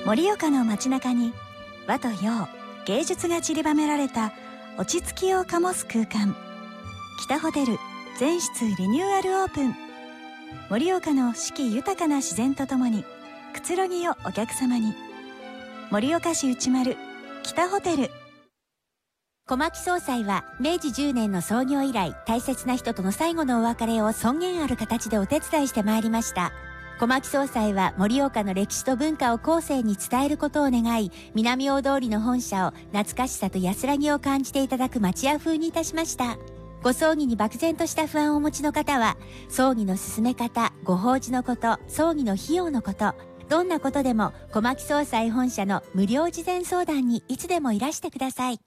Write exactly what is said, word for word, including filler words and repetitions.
盛岡の街中に和と洋、芸術が散りばめられた落ち着きを醸す空間。北ホテル全室リニューアルオープン。盛岡の四季豊かな自然とともにくつろぎをお客様に。盛岡市内丸北ホテル。 小牧総裁は明治じゅうねんの創業以来、大切な人との最後のお別れを尊厳ある形でお手伝いしてまいりました。小牧総裁は盛岡の歴史と文化を後世に伝えることを願い、南大通りの本社を懐かしさと安らぎを感じていただく町屋風にいたしました。ご葬儀に漠然とした不安をお持ちの方は、葬儀の進め方、ご法事のこと、葬儀の費用のこと、どんなことでも小牧総裁本社の無料事前相談にいつでもいらしてください。